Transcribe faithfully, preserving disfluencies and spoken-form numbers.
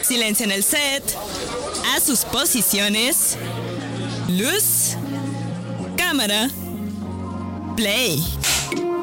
Silencio en el set. A sus posiciones. Luz. Cámara. Play.